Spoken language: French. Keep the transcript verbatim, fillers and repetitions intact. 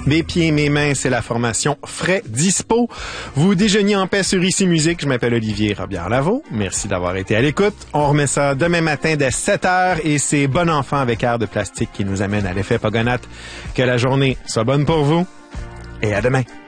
Mes pieds, mes mains, c'est la formation Frais Dispo. Vous déjeuniez en paix sur Ici Musique. Je m'appelle Olivier Robillard-Lavaux. Merci d'avoir été à l'écoute. On remet ça demain matin dès sept heures et c'est Bon Enfant avec Air de plastique qui nous amène à l'effet Pogonate. Que la journée soit bonne pour vous et à demain.